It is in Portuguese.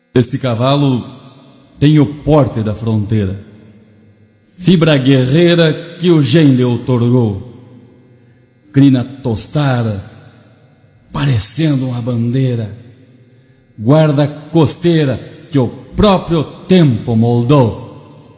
Este cavalo tem o porte da fronteira, fibra guerreira que o gen lhe outorgou, crina tostada, parecendo uma bandeira, guarda costeira que o próprio tempo moldou.